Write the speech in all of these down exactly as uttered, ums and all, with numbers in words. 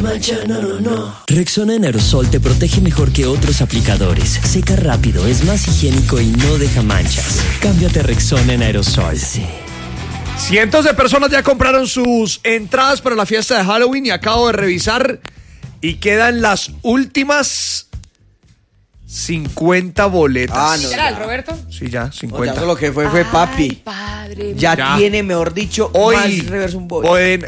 mancha, no, no, no. Rexona en aerosol te protege mejor que otros aplicadores. Seca rápido, es más higiénico y no deja manchas. Cámbiate a Rexona en aerosol. Sí. Cientos de personas ya compraron sus entradas para la fiesta de Halloween y acabo de revisar y quedan las últimas cincuenta boletas. Ah, no. ¿Era el Roberto? Sí, ya, O cincuenta. sea, lo que fue fue papi. Ay, padre. Ya, Ya. tiene, mejor dicho, Hoy más Reverso Boy. pueden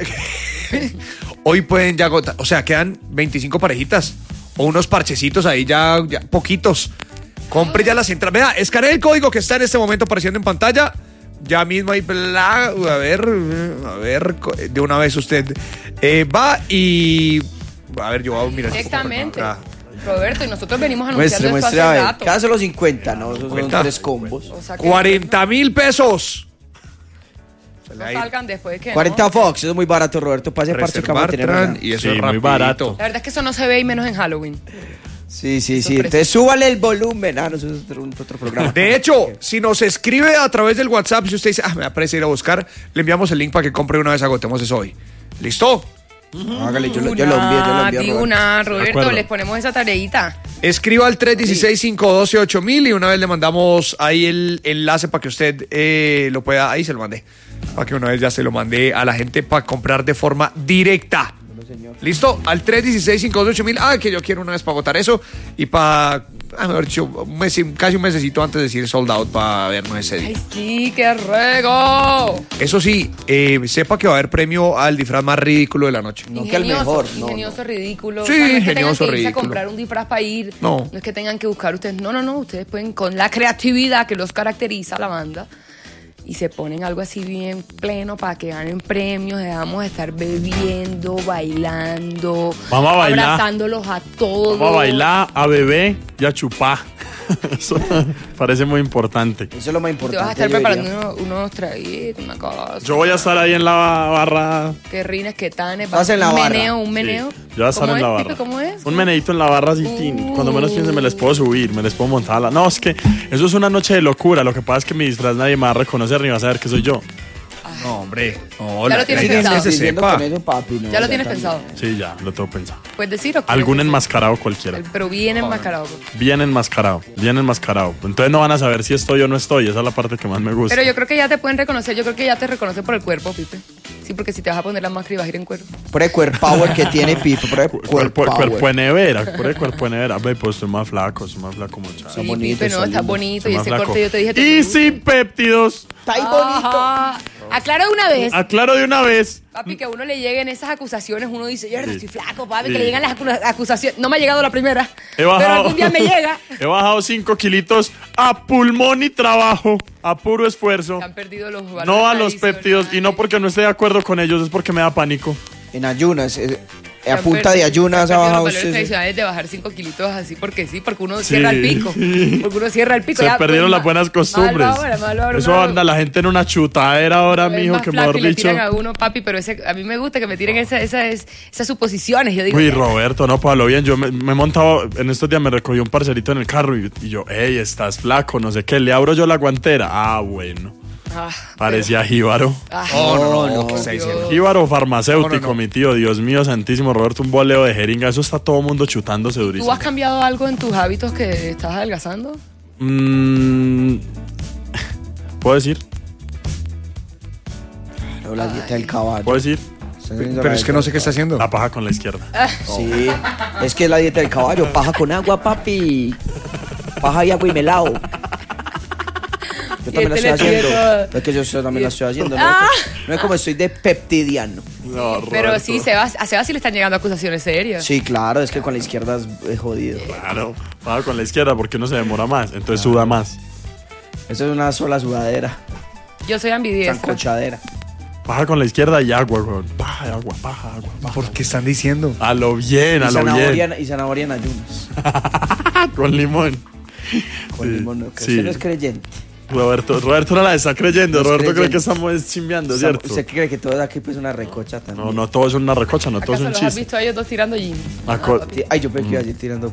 hoy pueden ya agotar, o sea, quedan veinticinco parejitas o unos parchecitos ahí ya, ya poquitos. Compre ya las entradas. Vea, escanee el código que está en este momento apareciendo en pantalla. Ya mismo ahí, bla, a ver, a ver, de una vez usted eh, va y a ver, yo voy a mirar. Exactamente. Ah, Roberto, y nosotros venimos Muestre, anunciando esto muestre, hace a ver. rato. Cada solo cincuenta, ¿no? Esos son cincuenta. tres combos. O sea que cuarenta mil pesos. no salgan después de que cuarenta no. Fox, eso es muy barato, Roberto. Pase parche que vamos a tener Reservar una. y eso Sí, es muy rapidito. barato. La verdad es que eso no se ve y menos en Halloween. Sí, sí, Eso sí. es Entonces súbale el volumen. Ah, no, eso es otro, otro programa. De hecho, si nos escribe a través del WhatsApp, si usted dice, ah, me aparece ir a buscar, le enviamos el link para que compre una vez, agotemos eso hoy. ¿Listo? Hágale, yo, lo- yo lo envío, yo lo envío. Di Roberto. una, De Roberto, acuerdo. les ponemos esa tareita. Escriba al tres uno seis, cinco uno dos, ocho mil y una vez le mandamos ahí el enlace para que usted eh, lo pueda, ahí se lo mandé, para que una vez ya se lo mande a la gente para comprar de forma directa. ¿Listo? Al tres uno seis, cinco dos, ocho mil. Ah, que yo quiero una vez para votar eso y para, ah, mejor dicho, un mes, casi un mesecito antes de decir sold out para vernos ese día. Ay, sí, qué rego. Eso sí, eh, sepa que va a haber premio al disfraz más ridículo de la noche. No, que el mejor, no, Ingenioso, no. ridículo. Sí, O sea, no es que tengan ingenioso, que irse a ridículo. comprar un disfraz para ir. No. No es que tengan que buscar ustedes. No, no, no. Ustedes pueden, con la creatividad que los caracteriza a la banda, y se ponen algo así bien pleno para que ganen premios. Dejamos de estar bebiendo, bailando, Vamos a bailar. abrazándolos a todos. Vamos a bailar, a beber y a chupar. Eso parece muy importante. Eso es lo más Te importante. vas a estar yo diría. preparando unos, unos traguitos, una cosa. Yo voy a estar ahí en la barra. Que rines, que tanes. Estás en la un barra. meneo, un meneo. Sí, yo voy a estar ¿Cómo en la es, barra. Pipe? ¿Cómo es? Un meneíto en la barra así, tin. Cuando menos piense me les puedo subir, me les puedo montar. a la- No, es que eso es una noche de locura. Lo que pasa es que mi disfraz nadie me va a reconocer ni va a saber que soy yo. No, hombre. No, Ya la- lo tienes la idea es pensado. que se Diciendo sepa. con eso, papi, no, ¿Ya lo tienes también. pensado? Sí, ya, lo tengo pensado. ¿Puedes decir o quieres Algún decir? enmascarado cualquiera. Pero bien enmascarado. pues. Bien enmascarado, bien enmascarado. Entonces no van a saber si estoy o no estoy. Esa es la parte que más me gusta. Pero yo creo que ya te pueden reconocer. Yo creo que ya te reconocen por el cuerpo, Pipe. Sí, porque si te vas a poner la máscara y vas a ir en cuerpo. Por el cuerpo power que tiene Pipo. Por el Cu- cuerpo cuerpo, cuerpo power. de nevera, por el cuerpo de nevera. Ve, pues estoy más flaco, estoy más flaco, muchacho. Sí, bonito, Pipe, no, está estás lindo. bonito. Y Estoy ese más flaco. corte yo te dije. te Y gusta. sin péptidos. Está ahí bonito. Ajá. Aclaro de una vez. Aclaro de una vez. Papi, que a uno le lleguen esas acusaciones, uno dice, yo no Sí. estoy flaco, papi, Sí. que le llegan las acu- acusaciones. No me ha llegado la primera, He pero bajado, algún día me llega. He bajado cinco kilitos a pulmón y trabajo, a puro esfuerzo. Se han perdido los valores No a los tradicionales. péptidos y no porque no esté de acuerdo con ellos, es porque me da pánico. En ayunas. eh, Se a han punta de perdido- ayunas se ha han perdido bajado los valores usted. tradicionales de bajar cinco kilitos así porque sí, porque uno Sí. cierra el pico. Porque uno cierra el pico. Se ya, perdieron pues, las ma- buenas costumbres. malo ahora, malo ahora, Eso uno- anda la gente en una chutadera ahora, es mijo, más que flaco mejor y le dicho. tiran a uno, papi, pero ese, a mí me gusta que me tiren esa, esa, es- esas suposiciones. Yo digo, Uy, "Eh, Roberto, no, para lo bien. Yo me, me he montado, en estos días me recogió un parcerito en el carro y, y yo, hey, estás flaco, no sé qué. Le abro yo la guantera. Ah, bueno. ah, Parecía jíbaro. ah, Oh, no, no, No, ¿qué está Dios. diciendo? Jíbaro farmacéutico, No, no, no. mi tío. Dios mío, santísimo, Roberto, un boleo de jeringa. Eso está todo el mundo chutándose ¿Tú durísimo. has cambiado algo en tus hábitos que estás adelgazando? Mm, ¿Puedo decir? No, la dieta del caballo. ¿Puedo decir? Pero es que no sé qué está haciendo. La paja con la izquierda. Sí, es que es la dieta del caballo. Paja con agua, papi. Paja y agua y melao. Yo también la este estoy le tira haciendo. todo. Es que yo so- también la estoy haciendo. ¿no? Ah. No es como estoy de peptidiano. No, Pero Roberto. sí, Sebas, a Sebas sí le están llegando acusaciones serias. Sí, claro, es que con la izquierda es, es jodido. Claro, paja con la izquierda porque uno se demora más, entonces suda más. Eso es una sola sudadera, Yo soy ambidiestra. sancochadera. Paja con la izquierda y agua, weón. Paja, agua, paja, agua, paja. ¿Por qué están diciendo? A lo bien, a Y lo zanahoria, bien. y zanahoria en ayunas. Con limón. Con Sí, limón, no, que sí. usted no es creyente. Roberto, Roberto no la está creyendo. No es Roberto cree creyente. que estamos chimbeando, ¿cierto? ¿Usted cree que todo aquí pues una recocha también? No, no todo es una recocha, no todo es ¿Acaso un los has chiste. visto a ellos dos tirando gin? Aco- Sí, ay, yo pensé que iba a ir tirando.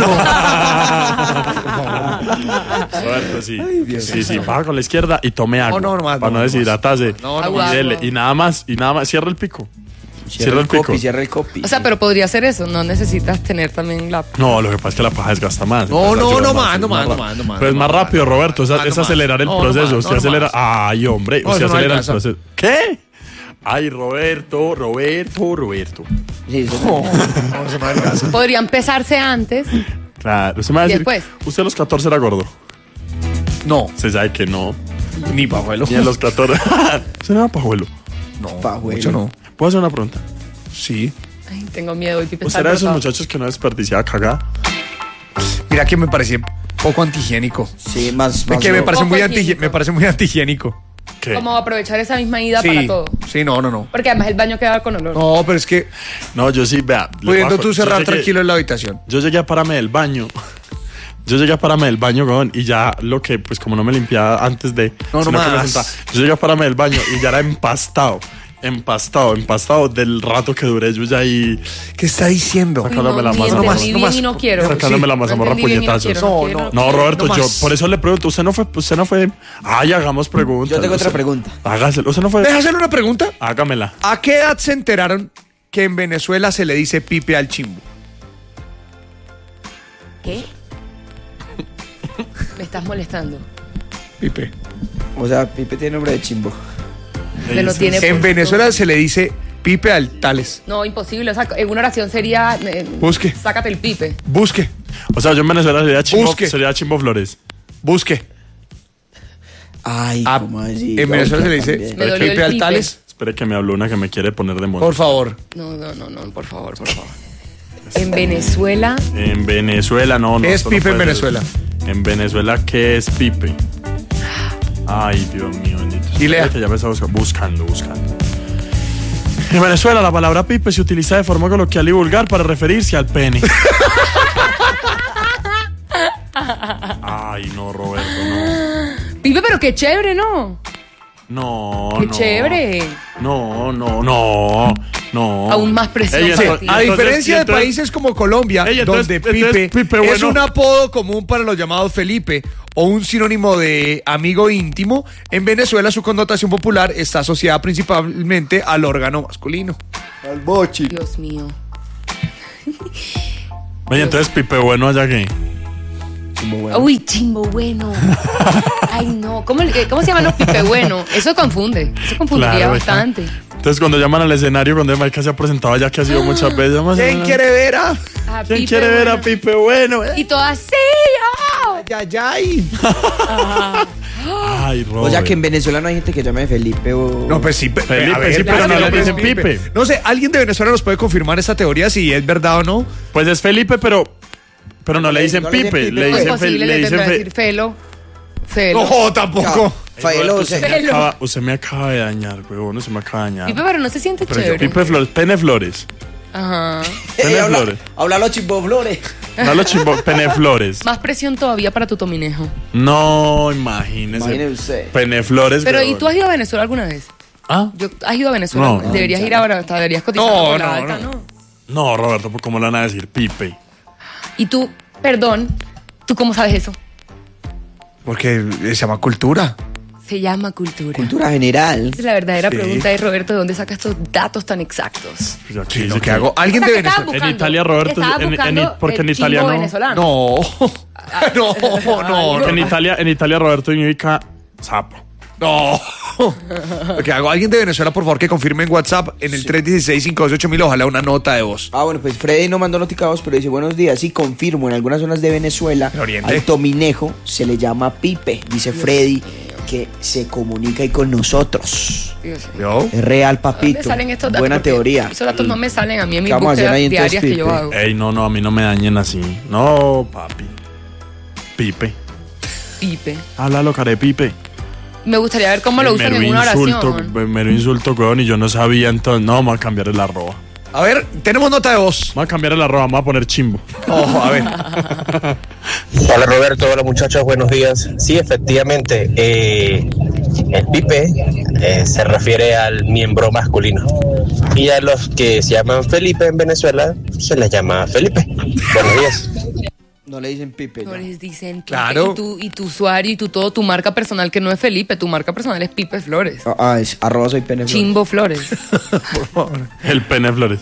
Roberto, sí. Sí, sí, baja con la izquierda y tome agua. No, no, más, para no, no no, deshidratarse. No, no, Agua. Y dele, y nada más, y nada más, cierra el pico. Cierra el pico. copy, cierra el copy. O sea, pero podría ser eso, no necesitas tener también la... No, lo que pasa es que la paja desgasta más. No, entonces no, ayuda no, más, mando, es más mando, ra- mando, mando, Pero es más mando, rápido, Roberto, es, mando, es mando. acelerar el No, no proceso. mando, Usted no, no acelera... Ay, hombre, No, usted eso no acelera el alcanza. proceso. ¿Qué? Ay, Roberto, Roberto, Roberto. Sí, eso No, no, eso no alcanza. Podrían pesarse antes. Claro, usted me va a decir, Después. usted a los catorce era gordo. No, Se sabe que no. ni pajuelo. Ni a los catorce. Usted no era pajuelo. No, Pajuelo. mucho no. ¿Puedo hacer una pregunta? Sí. Ay, tengo miedo. Y Pipe ¿Usted está era de esos alborotado. muchachos que no desperdiciaba cagada? Mira que me parecía poco antihigiénico. Sí, más, Es más que me no. parece, Poco muy anti, higiénico. me parece muy antihigiénico. ¿Qué? Como aprovechar esa misma ida Sí, para todo. sí, no, no, no. Porque además el baño queda con olor. No, pero es que No, yo sí, vea. le pudiendo voy a- tú yo cerrar llegué- tranquilo en la habitación. Yo llegué a pararme del baño. Yo llegué a pararme del baño, weón, y ya lo que, pues como no me limpiaba antes de... No, no sino que me más. sentaba, yo llegué a pararme del baño y ya era empastado. Empastado, empastado del rato que duré yo ya ahí ¿Qué está diciendo? Uy, sacándome la ni mazamorra. entendí No más, bien no más. y no quiero. sacándome Sí, la no mazamorra entendí bien y no puñetazos. quiero, No, quiero. no. No, Roberto, No yo más. por eso le pregunto, usted no fue, usted no fue... Ay, hagamos preguntas. Yo tengo otra Usted- pregunta. Hágaselo, usted no fue... ¿Deja hacerle una pregunta? Hágamela. ¿A qué edad se enteraron que en Venezuela se le dice pipe al chimbo? ¿Qué? Me estás molestando. Pipe. O sea, Pipe tiene nombre de chimbo. Me lo tiene En puesto. Venezuela se le dice pipe al tales. No, imposible. O sea, en una oración sería... eh, Busque. Sácate el pipe. Busque, O sea, yo en Venezuela sería Chimbo, Busque. sería Chimbo Flores. busque. Ay, Ah, ¿cómo así? en Venezuela se le También. dice Me dolió el pipe al pipe. tales. Espere que me habló una que me quiere poner de moda. Por favor. No, no, no, no, por favor, por favor. En Venezuela... En Venezuela, no, no. ¿Qué es esto no pipe en puede ser. Venezuela? En Venezuela, ¿qué es pipe? Ay, Dios mío, bendito. Y lea. Espere que ya me está buscando, buscando, buscando. En Venezuela, la palabra pipe se utiliza de forma coloquial y vulgar para referirse al pene. Ay, no, Roberto, no. Pipe, pero qué chévere, ¿no? No, Qué no. chévere. No, no, no, no. Aún más presión Ey, para ento- ti. A entonces- diferencia de entonces- países como Colombia, Ey, entonces- donde entonces pipe, Pipe, es bueno. un apodo común para los llamados Felipe o un sinónimo de amigo íntimo, en Venezuela su connotación popular está asociada principalmente al órgano masculino. Al bochi. Dios mío. Oye, entonces pipe bueno allá que. Chimbo bueno. Uy, chimbo bueno. Ay, no. ¿Cómo, le- cómo se llaman los pipe bueno? Eso confunde. Eso confundiría Claro, bastante. Entonces cuando llaman al escenario, cuando Mike se ha presentado allá, que ha sido muchas veces. vamos a- ¿Quién quiere ver a...? Ah, ¿Quién Pipe quiere ver a bueno. Pipe bueno? Y todas sí. ¡Oh! Ya, ya, y- Ay, Robert. O sea que en Venezuela no hay gente que llame Felipe o... No, pues sí, pe- Felipe, a ver, sí, pero claro no que le pues, dicen Pipe. No sé, ¿alguien de Venezuela nos puede confirmar esta teoría si es verdad o no? Pues es Felipe, pero pero no le dicen No le dicen Pipe, Pipe, le No es dicen Fe- posible, le le dicen tendrá que Fe- decir Felo. Felo. No, tampoco. Faelo, o usted, sea, me Felo. acaba, usted me acaba de dañar, huevón, usted me acaba de dañar. Pipe, pero no se siente Pero yo- chévere. Pipe Flores, Pene Flores. Ajá. Pene Eh, habla- Flores. Habla los chimbo flores. No lo chimbo, Pene Flores. Más presión todavía para tu tominejo. No, imagínese. Imagínese usted. Pene Flores. Pero, ¿y huevón. tú has ido a Venezuela alguna vez? ¿Ah? Yo, ¿Has ido a Venezuela? No. alguna vez? Deberías ir ahora, hasta deberías cotizar No, por la no, alta, no. ¿no? No, Roberto, ¿cómo le van a decir Pipe? Y tú, perdón, ¿tú cómo sabes eso? Porque se llama cultura. Se llama cultura. Cultura general. Esa es la verdadera Sí. pregunta de Roberto, ¿de dónde sacas estos datos tan exactos? Pues aquí Sí, dice lo que hago. ¿Alguien O de sea, ¿qué estabas Venezuela? En Italia, Roberto, Estabas en- en- buscando porque en el Italia chimbo no. venezolano. No. No, no, Porque en no. Italia, en Italia Roberto significa sapo. No. Lo que hago. Alguien de Venezuela, por favor, que confirme en WhatsApp en el tres uno seis, cinco dos ocho mil, ojalá una nota de voz. Ah, bueno, pues Freddy no mandó notificados, pero dice, buenos días, sí, confirmo, en algunas zonas de Venezuela, En Oriente. al tominejo se le llama Pipe, dice Freddy, que se comunica ahí con nosotros. Dios mío. ¿Yo? Es real, ¿Dónde papito. salen estos datos? Buena Porque teoría. Esos datos no me salen a mí en mis ¿Qué vamos a hacer búsquedas ahí entonces, diarias que yo Pipe? hago. Ey, no, no, a mí no me dañen así. No, papi. Pipe. Pipe. Háblalo, care Pipe. Me gustaría ver cómo lo usan en una insulto, oración. mero insulto, weón, y yo no sabía, entonces, no, vamos a cambiar el arroba. A ver, tenemos nota de voz. Vamos a cambiar el arroba, vamos a poner chimbo. Ojo, a ver. Hola Roberto, hola muchachos, buenos días. Sí, efectivamente, eh, el pipe eh, se refiere al miembro masculino. Y a los que se llaman Felipe en Venezuela se les llama Felipe. Buenos días. No le dicen Pipe. No ya. les dicen Pipe. Claro. Y tu, y tu usuario y tu todo, tu marca personal que no es Felipe, tu marca personal es Pipe Flores. Ah, ah, es arroba soy pene. Chimbo Flores. Por favor. El pene Flores.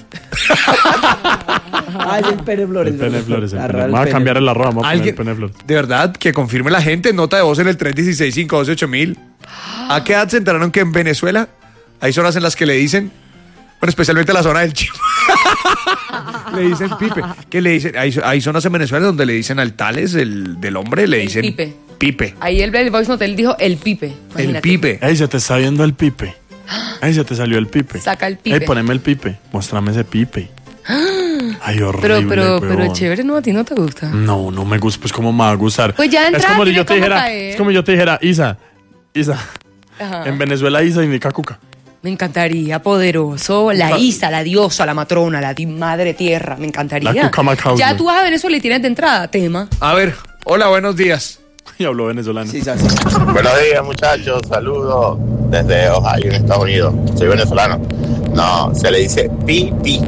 Ah, es el pene Flores. El pene Flores. El Arroba pene. el Voy a pene. cambiar el arroba, vamos a poner Alguien, el pene Flores. de verdad, que confirme la gente, nota de voz en el tres uno seis, cinco uno ocho mil. ¿A qué edad se enteraron que en Venezuela hay zonas en las que le dicen, bueno, especialmente la zona del Chimbo, le dicen Pipe? ¿Qué le dicen? Hay, hay zonas en Venezuela donde le dicen al tales el, del hombre, le El dicen Pipe. Pipe. Ahí el, el Voice Note él dijo el Pipe. El Imagínate. Pipe. Ey, se te está viendo el pipe. Ey, se te salió el pipe. Saca el Pipe. Ey, poneme el pipe. Muéstrame ese pipe. Ay, horrible, Pero, pero, pero huevón. chévere, ¿no? ¿A ti no te gusta? No, no me gusta, pues cómo me va a gustar. Pues ya de es entrada como si tiene yo te cómo dijera, caer. es como yo te dijera, Isa, Isa. Ajá. En Venezuela Isa indica cuca. Me encantaría, poderoso, la Cuca. Isa, la diosa, la matrona, la di- madre tierra, me encantaría. La cuca Macaulay. Ya tú vas a Venezuela y tienes de entrada tema. A ver, hola, buenos días. Y habló venezolano. Sí, sí. Buenos días, muchachos. Saludos desde Ohio, en Estados Unidos. Soy venezolano. No, se le dice pipi.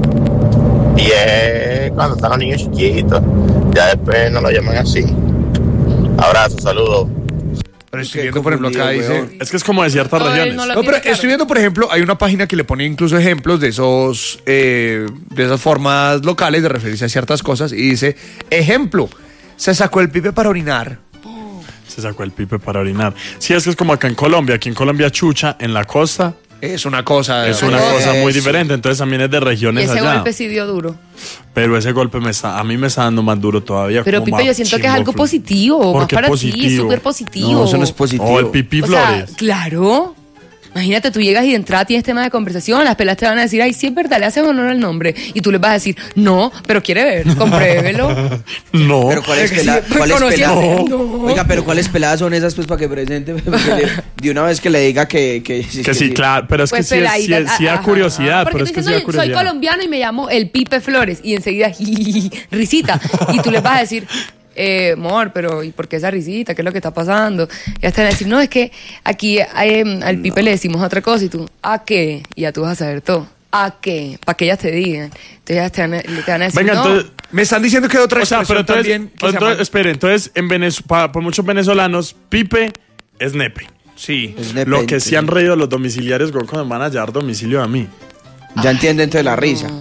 Y es cuando están los niños chiquitos. Ya después no lo llaman así. Abrazo, saludos. Pero estoy Qué viendo, por ejemplo, acá confundido, dice... weón. Es que es como de ciertas No, él regiones. no lo- No, pero tiene claro. estoy viendo, por ejemplo, hay una página que le pone incluso ejemplos de esos, eh, de esas formas locales de referirse a ciertas cosas y dice, ejemplo, se sacó el pipe para orinar. Se sacó el pipe para orinar. Sí, es que es como acá en Colombia. Aquí en Colombia, chucha, en la costa, Es una cosa. es eh, una Eso. cosa muy diferente. Entonces también es de Y regiones ese allá. golpe sí dio duro. Pero ese golpe me está, a mí me está dando más duro todavía. Pero como Pipe, más yo siento que es algo chimbo, positivo, ¿Por más qué para ti, positivo? súper positivo. No, eso no es positivo. O el pipi O sea, Flores. claro. Imagínate, tú llegas y de entrada tienes tema de conversación, las pelas te van a decir, ay, sí es verdad, le haces honor al nombre. Y tú les vas a decir, no, pero quiere ver, compruébelo. No. Pero ¿cuáles Es que peladas? sí, ¿Cuáles conociendo- peladas? No. Oiga, pero ¿cuáles peladas son esas pues para que presente? Porque le- de una vez que le diga que... Que, Que sí, claro, pero es Pues que sí, es- sí, peladita, es- sí da ajá, curiosidad, porque pero tú es que dices, sí da "Soy- soy curiosidad. colombiano y me llamo el Pipe Flores", y enseguida jijiji, risita, y tú les vas a decir, eh, amor, pero ¿y por qué esa risita? ¿Qué es lo que está pasando? Y ya te van a decir, no, es que aquí eh, al Pipe le decimos otra cosa, y tú, ¿a qué? Y ya tú vas a saber todo. ¿A qué? Para que ellas te digan. Entonces ellas te van a, te van a decir, Venga, no. entonces, Me están diciendo que hay otra o sea, pero expresión entonces, también que se entonces llama- espere, entonces en Venez, para, por muchos venezolanos, pipe es nepe. Sí. Es de Lo que pente. sí han reído los domiciliarios güey, cuando me van a llevar domicilio a mí. Ya entienden entonces la risa.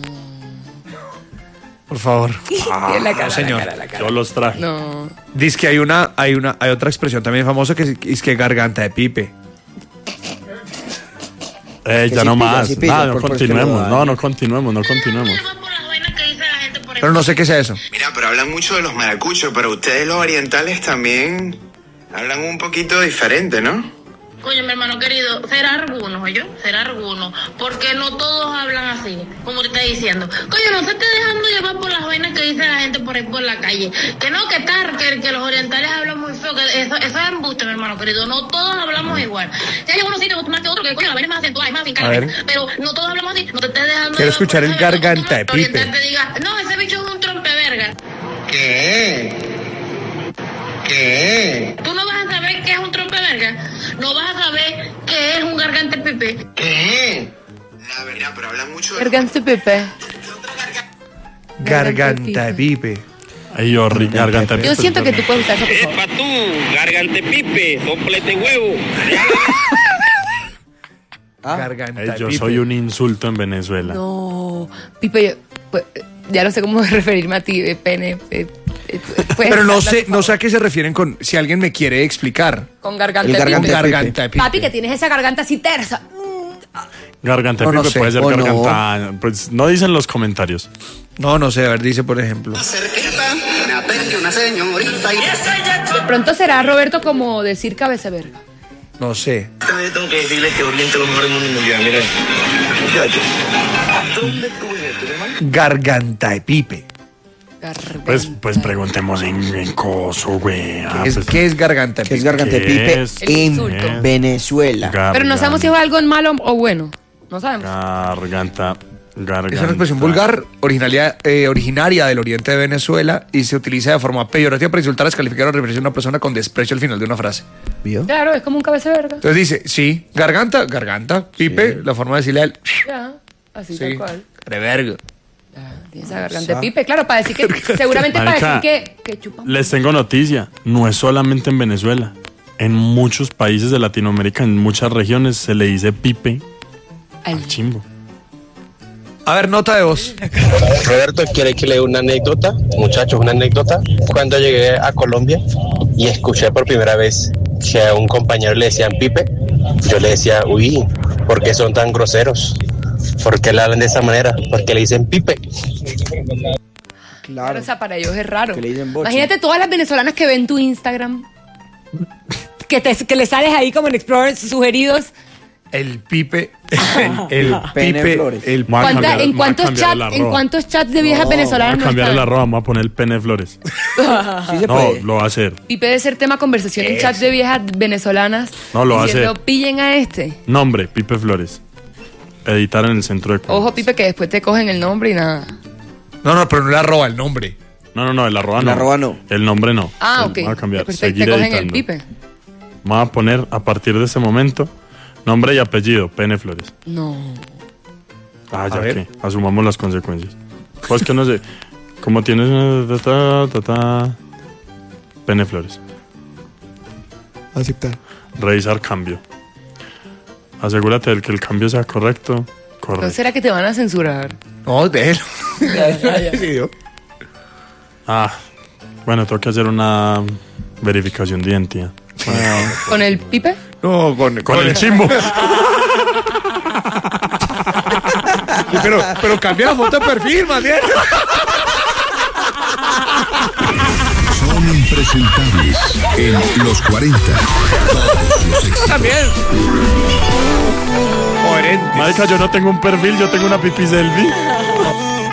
Por favor. Tiene la cara, no, señor. la cara, la cara. Yo los traje. No. Dice que hay una, hay una, hay otra expresión también famosa que es, es que garganta de pipe. Eh, Que ya sí no pilla, más. sí pilla, Nada, no por- porque continuemos. lo No, daña. no continuemos, no continuemos. Pero no sé qué sea eso. Mira, pero hablan mucho de los maracuchos, pero ustedes los orientales también hablan un poquito diferente, ¿no? Coño, mi hermano querido, será algunos, oye, será algunos, porque no todos hablan así, como te está diciendo. Coño, no se esté dejando llevar por las vainas que dice la gente por ahí por la calle. Que no, que tal, que, que los orientales hablan muy feo, que eso, eso es embuste, mi hermano querido, no todos hablamos igual. Si hay algunos sitios más que otros que, coño, la vaina es más acentuada, es más A ver. fincada, pero no todos hablamos así, no te estés dejando Quiero llevar escuchar por el eso, que garganta de el oriental Pipe. te diga, no, ese bicho es un trompe verga. ¿Qué? ¿Qué? Tú no vas a saber qué es un trompe verga, no vas a saber qué es un gargante pipe. ¿Qué? La verdad, pero hablan mucho de... Garganta de Pipe. Garganta de pipe. Ay, horrible. Garganta de Yo pipe, siento que no. tú puedes usar eso, por favor. Epa tú, gárgante pipe, soplete huevo. ¿Ah? Garganta Ey, de yo pipe. soy un insulto en Venezuela. No, Pipe, yo, pues, ya no sé cómo referirme a ti, eh, pene. eh, eh, puedes Pero no hablar, sé, por no favor. sé a qué se refieren con si alguien me quiere explicar. Con garganta El de garganta Pipe. de Pipe. Garganta de pipe. Papi, que tienes esa garganta así tersa. Garganta O de no pipe sé, puede ser o no. garganta. Pues no dicen los comentarios. No, no sé, a ver, dice por ejemplo. Cerquita, me atendió una señorita y... De pronto será, Roberto, como decir cabeza verga. No sé. Yo tengo que decirles que Oriente es lo mejor del mundo mundial, mira. Muchachos. ¿Dónde tú vives, tu hermano? Garganta de pipe. Garganta. Pues, pues preguntemos en, en coso, güey. Ah, ¿Qué es, pues, qué es garganta de Que es pipe? garganta de ¿Qué pipe es? El en insulto. Venezuela. Pero no sabemos si es algo malo o bueno. No sabemos. Garganta. Garganta. Es una expresión vulgar originaria, eh, originaria del oriente de Venezuela y se utiliza de forma peyorativa para insultar, descalificar o referirse a una persona con desprecio al final de una frase. ¿Vio? Claro, es como un cabeza verga. Entonces dice, sí, garganta, garganta, pipe, la forma de decirle a él, Ya, así sí, tal cual. revergo. Tiene esa garganta de Pipe, claro, para decir que, seguramente Marica, para decir que, que chupa. Les tengo noticia, no es solamente en Venezuela. En muchos países de Latinoamérica, en muchas regiones, se le dice pipe al, al chimbo. A ver, nota de voz. Roberto, ¿quiere que lea una anécdota? Muchachos, una anécdota. Cuando llegué a Colombia y escuché por primera vez que a un compañero le decían pipe, yo le decía, uy, ¿por qué son tan groseros? ¿Por qué le hablan de esa manera? ¿Por qué le dicen pipe? Claro. Claro, o sea, para ellos es raro. Que le dicen boche. Imagínate todas las venezolanas que ven tu Instagram, que, te, que le sales ahí como en Explorer sugeridos. El pipe, el, el pipe, el ¿Cuánta, cambiar, ¿En cuántos chats, en cuántos chats de viejas no, venezolanas voy a cambiar no el arroba, vamos a poner el pene Flores. Sí se no, puede. lo va a hacer. Pipe debe ser tema conversación en chats de viejas venezolanas. No, lo va a hacer. Pillen a este. Nombre, Pipe Flores. Editar en el centro de Ojo, Pipe, que después te cogen el nombre y nada. No, no, pero no le arroba el nombre. No, no, no, el arroba el no. El arroba no. El nombre no. Ah, ok. Vamos a cambiar. Después te, te cogen editando. El Pipe. Vamos a poner a partir de este momento nombre y apellido, Pene Flores. No. Ah, ya que asumamos las consecuencias. Pues que no sé, como tienes ta, ta, ta, ta, Pene Flores. Aceptar. Revisar cambio. Asegúrate de que el cambio sea correcto. Correcto. ¿No será que te van a censurar? No, déjelo. Sí, ah, bueno, tengo que hacer una verificación de identidad. Bueno. ¿Con el Pipe? No, con, con, con el, el chimbo. pero, pero cambia la foto de perfil, man. Son impresentables en los cuarenta. Todos los éxitos. También. Coherente. Marica, yo no tengo un perfil, yo tengo una pipi selfie.